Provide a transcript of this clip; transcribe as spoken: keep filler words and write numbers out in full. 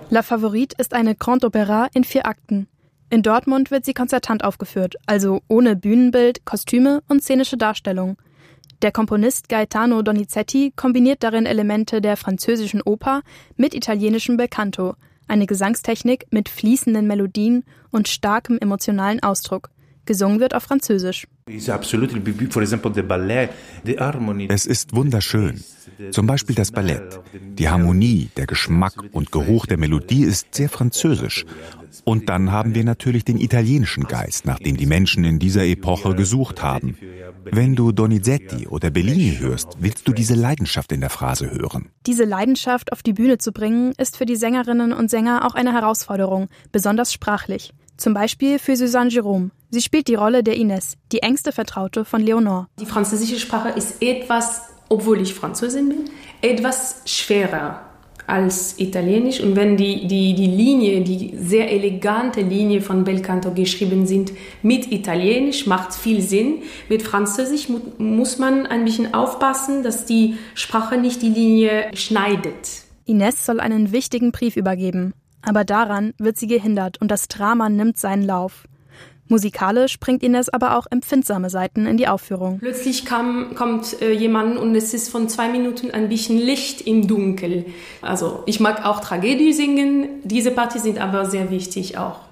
La Favorite ist eine Grand Opéra in vier Akten. In Dortmund wird sie konzertant aufgeführt, also ohne Bühnenbild, Kostüme und szenische Darstellung. Der Komponist Gaetano Donizetti kombiniert darin Elemente der französischen Oper mit italienischem Belcanto, eine Gesangstechnik mit fließenden Melodien und starkem emotionalen Ausdruck. Gesungen wird auf Französisch. Es ist wunderschön. Zum Beispiel das Ballett. Die Harmonie, der Geschmack und Geruch der Melodie ist sehr französisch. Und dann haben wir natürlich den italienischen Geist, nach dem die Menschen in dieser Epoche gesucht haben. Wenn du Donizetti oder Bellini hörst, willst du diese Leidenschaft in der Phrase hören. Diese Leidenschaft auf die Bühne zu bringen, ist für die Sängerinnen und Sänger auch eine Herausforderung, besonders sprachlich. Zum Beispiel für Suzanne Giraud. Sie spielt die Rolle der Inès, die engste Vertraute von Leonore. Die französische Sprache ist etwas, obwohl ich Französin bin, etwas schwerer als Italienisch. Und wenn die, die, die Linie, die sehr elegante Linie von Belcanto geschrieben sind mit Italienisch, macht viel Sinn. Mit Französisch mu- muss man ein bisschen aufpassen, dass die Sprache nicht die Linie schneidet. Inès soll einen wichtigen Brief übergeben. Aber daran wird sie gehindert und das Drama nimmt seinen Lauf. Musikalisch bringt Inès aber auch empfindsame Seiten in die Aufführung. Plötzlich kam, kommt äh, jemand und es ist von zwei Minuten ein bisschen Licht im Dunkel. Also ich mag auch Tragödie singen, diese Partie sind aber sehr wichtig auch.